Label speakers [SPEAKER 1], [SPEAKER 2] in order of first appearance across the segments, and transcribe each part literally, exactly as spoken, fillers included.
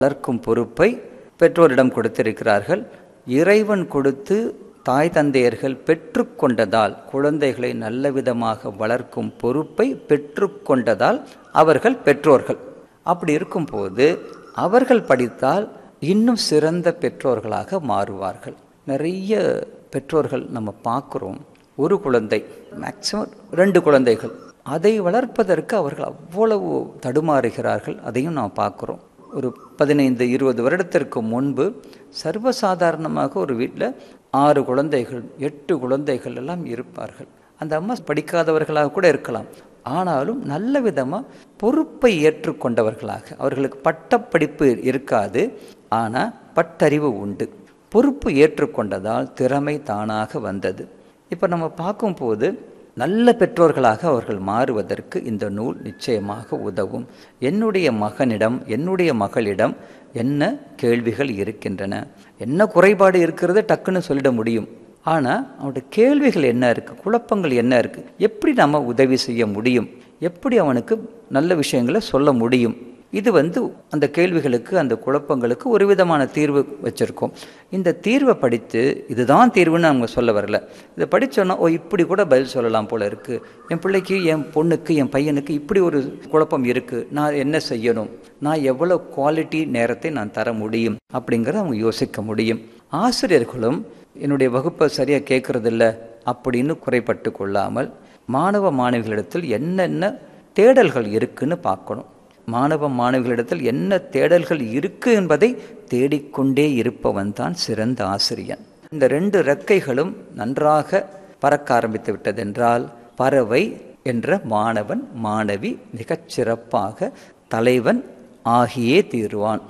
[SPEAKER 1] வளர்க்கும் பொறுப்பை பெற்றோரிடம் கொடுத்திருக்கிறார்கள். இறைவன் கொடுத்து தாய் தந்தையர்கள் பெற்று கொண்டதால், குழந்தைகளை நல்ல விதமாக வளர்க்கும் பொறுப்பை பெற்று கொண்டதால் அவர்கள் பெற்றோர்கள். அப்படி இருக்கும்போது அவர்கள் படித்தால் இன்னும் சிறந்த பெற்றோர்களாக மாறுவார்கள். நிறைய பெற்றோர்கள் நம்ம பார்க்குறோம், ஒரு குழந்தை மேக்சிமம் ரெண்டு குழந்தைகள், அதை வளர்ப்பதற்கு அவர்கள் அவ்வளவு தடுமாறுகிறார்கள். அதையும் நாம் பார்க்குறோம். ஒரு பதினைந்து இருபது வருடத்திற்கு முன்பு சர்வசாதாரணமாக ஒரு வீட்டில் ஆறு குழந்தைகள் எட்டு குழந்தைகள் எல்லாம் இருப்பார்கள். அந்த அம்மா படிக்காதவர்களாக கூட இருக்கலாம், ஆனாலும் நல்ல விதமாக பொறுப்பை ஏற்றுக்கொண்டவர்களாக. அவர்களுக்கு பட்டப்படிப்பு இருக்காது, ஆனால் பட்டறிவு உண்டு. பொறுப்பு ஏற்றுக்கொண்டதால் திறமை தானாக வந்தது. இப்போ நம்ம பார்க்கும்போது நல்ல பெற்றோர்களாக அவர்கள் மாறுவதற்கு இந்த நூல் நிச்சயமாக உதவும். என்னுடைய மகனிடம் என்னுடைய மகளிடம் என்ன கேள்விகள் இருக்கின்றன, என்ன குறைபாடு இருக்கிறது டக்குன்னு சொல்லிட முடியும். ஆனால் அவனுடைய கேள்விகள் என்ன இருக்குது, குழப்பங்கள் என்ன இருக்குது, எப்படி நம்ம உதவி செய்ய முடியும், எப்படி அவனுக்கு நல்ல விஷயங்களை சொல்ல முடியும். இது வந்து அந்த கேள்விகளுக்கு அந்த குழப்பங்களுக்கு ஒரு விதமான தீர்வு வச்சுருக்கோம். இந்த தீர்வை படித்து இதுதான் தீர்வுன்னு அவங்க சொல்ல வரல. இதை படித்தோன்னா ஓ இப்படி கூட பதில் சொல்லலாம் போல இருக்குது, என் பிள்ளைக்கு என் பொண்ணுக்கு என் பையனுக்கு இப்படி ஒரு குழப்பம் இருக்குது, நான் என்ன செய்யணும், நான் எவ்வளோ குவாலிட்டி நேரத்தை நான் தர முடியும் அப்படிங்கிறத அவங்க யோசிக்க முடியும். ஆசிரியர்களும் என்னுடைய வகுப்பை சரியாக கேட்குறதில்ல அப்படின்னு குறைப்பட்டு கொள்ளாமல் மாணவ மாணவிகளிடத்தில் என்னென்ன தேடல்கள் இருக்குன்னு பார்க்கணும். மாணவ மாணவிகளிடத்தில் என்ன தேடல்கள் இருக்கு என்பதை தேடிக்கொண்டே இருப்பவன் தான் சிறந்த ஆசிரியன். இந்த ரெண்டு ரெக்கைகளும் நன்றாக பறக்க ஆரம்பித்து விட்டதென்றால் பறவை என்ற மாணவன் மாணவி மிகச் சிறப்பாக தலைவன் ஆகியே தீருவான்.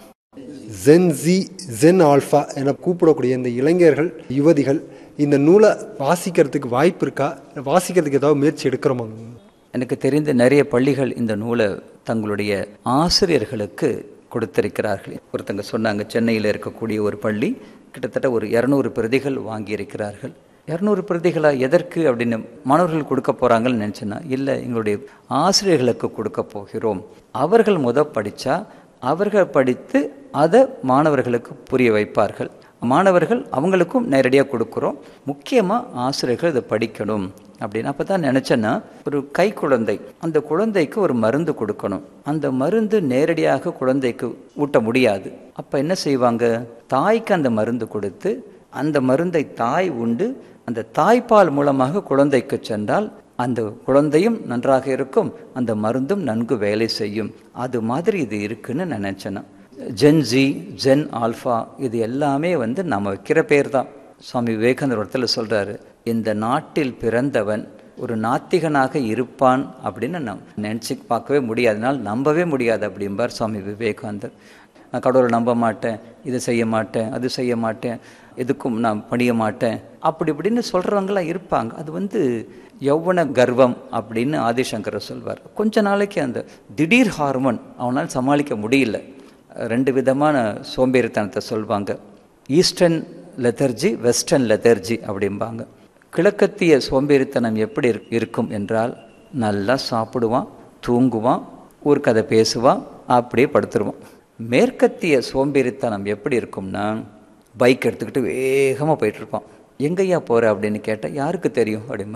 [SPEAKER 2] ஜென்சி ஜென் ஆல்ஃபா என கூப்பிடக்கூடிய இந்த இளைஞர்கள் யுவதிகள் இந்த நூலை வாசிக்கிறதுக்கு வாய்ப்பு இருக்கா, வாசிக்கிறதுக்கு ஏதாவது முயற்சி எடுக்கிறோமா?
[SPEAKER 1] எனக்கு தெரிந்த நிறைய பள்ளிகள் இந்த நூலை தங்களுடைய ஆசிரியர்களுக்கு கொடுத்திருக்கிறார்கள். ஒருத்தங்க சொன்னாங்க, சென்னையில் இருக்கக்கூடிய ஒரு பள்ளி கிட்டத்தட்ட ஒரு இரநூறு பிரதிகள் வாங்கியிருக்கிறார்கள். இரநூறு பிரதிகளா எதற்கு அப்படின்னு மாணவர்கள் கொடுக்க போகிறாங்கன்னு நினச்சேன்னா, இல்லை, எங்களுடைய ஆசிரியர்களுக்கு கொடுக்க போகிறோம். அவர்கள் முத படித்தா அவர்கள் படித்து அதை மாணவர்களுக்கு புரிய வைப்பார்கள். மாணவர்கள் அவங்களுக்கும் நேரடியாக கொடுக்குறோம். முக்கியமாக ஆசிரியர்கள் இதை படிக்கணும் அப்படின்னு. அப்போ தான் நினச்சேன்னா, ஒரு கை குழந்தை, அந்த குழந்தைக்கு ஒரு மருந்து கொடுக்கணும். அந்த மருந்து நேரடியாக குழந்தைக்கு ஊட்ட முடியாது. அப்போ என்ன செய்வாங்க, தாய்க்கு அந்த மருந்து கொடுத்து அந்த மருந்தை தாய் உண்டு அந்த தாய்ப்பால் மூலமாக குழந்தைக்கு சென்றால் அந்த குழந்தையும் நன்றாக இருக்கும், அந்த மருந்தும் நன்கு வேலை செய்யும். அது மாதிரி இது இருக்குன்னு நினச்சேன்னா. ஜென்ஜி ஜென் ஆல்ஃபா இது எல்லாமே வந்து நம்ம வைக்கிற பேர் தான். சுவாமி விவேகானந்தர் இடத்துல சொல்கிறாரு, இந்த நாட்டில் பிறந்தவன் ஒரு நாத்திகனாக இருப்பான் அப்படின்னு நான் நினச்சி பார்க்கவே முடியாதுனால் நம்பவே முடியாது அப்படிம்பார் சுவாமி விவேகானந்தர். நான் கடவுளை நம்ப மாட்டேன், இதை செய்ய மாட்டேன், அது செய்ய மாட்டேன், எதுக்கும் நான் பணிய மாட்டேன் அப்படி இப்படின்னு சொல்கிறவங்களாம் இருப்பாங்க. அது வந்து யௌவன கர்வம் அப்படின்னு ஆதிசங்கர் சொல்வார். கொஞ்ச நாளைக்கு அந்த திடீர் ஹார்மோன் அவனால் சமாளிக்க முடியல. ரெண்டு விதமான சோம்பேறித்தனத்தை சொல்வாங்க. ஈஸ்டர்ன் லெதர்ஜி, வெஸ்டர்ன் லெதர்ஜி அப்படிம்பாங்க. கிழக்கத்திய சோம்பேறித்தனம் எப்படி இருக்கும் என்றால், நல்லா சாப்பிடுவான், தூங்குவான், ஒரு கதை பேசுவான், அப்படியே படுத்துருவான். மேற்கத்திய சோம்பேறித்தனம் எப்படி இருக்கும்னா, பைக் எடுத்துக்கிட்டு வேகமாக போயிட்டுருப்பான். எங்கேயா போகிற அப்படின்னு கேட்டால் யாருக்கு தெரியும் அப்படிமா.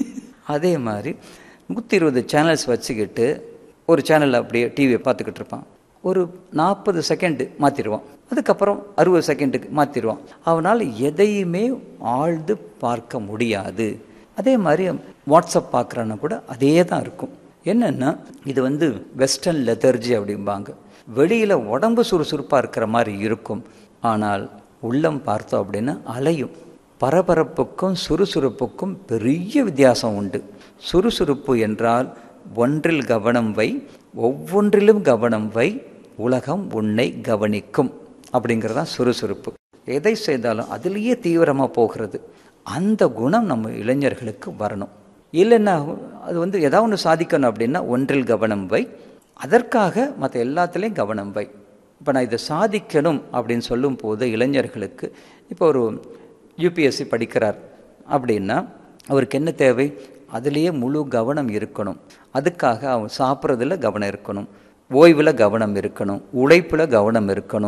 [SPEAKER 1] அதே மாதிரி நூற்றி இருபது சேனல்ஸ் வச்சுக்கிட்டு ஒரு சேனலில் அப்படியே டிவியை பார்த்துக்கிட்டு இருப்பான். ஒரு நாற்பது செகண்டு மாற்றிடுவான், அதுக்கப்புறம் அறுபது செகண்டுக்கு மாற்றிடுவான். அவனால் எதையுமே ஆழ்ந்து பார்க்க முடியாது. அதே மாதிரி வாட்ஸ்அப் பார்க்குறான்னா கூட அதே தான் இருக்கும். என்னென்னா, இது வந்து வெஸ்டர்ன் லெதர்ஜி அப்படிம்பாங்க. வெளியில் உடம்பு சுறுசுறுப்பாக இருக்கிற மாதிரி இருக்கும், ஆனால் உள்ளம் பார்த்தோம் அப்படின்னா அலையும். பரபரப்புக்கும் சுறுசுறுப்புக்கும் பெரிய வித்தியாசம் உண்டு. சுறுசுறுப்பு என்றால் ஒன்றில் கவனம் வை, ஒவ்வொன்றிலும் கவனம் வை, உலகம் உன்னை கவனிக்கும் அப்படிங்கிறதான் சுறுசுறுப்பு. எதை செய்தாலும் அதிலேயே தீவிரமாக போகிறது. அந்த குணம் நம்ம இளைஞர்களுக்கு வரணும். இல்லைன்னா அது வந்து ஏதாவது ஒன்று சாதிக்கணும் அப்படின்னா ஒன்றில் கவனம் வை, அதற்காக மற்ற எல்லாத்துலேயும் கவனம் வை. இப்போ நான் இதை சாதிக்கணும் அப்படின்னு சொல்லும் போது இளைஞர்களுக்கு, இப்போ ஒரு யூபிஎஸ்சி படிக்கிறார் அப்படின்னா அவருக்கு என்ன தேவை, அதுலேயே முழு கவனம் இருக்கணும். அதுக்காக அவன் சாப்பிட்றதுல கவனம் இருக்கணும், ஓய்வில் கவனம் இருக்கணும், உழைப்பில் கவனம் இருக்கணும்.